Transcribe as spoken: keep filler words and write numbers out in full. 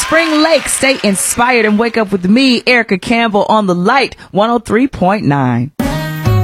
Spring Lake. Stay inspired and wake up with me, Erica Campbell, on the Light one oh three point nine.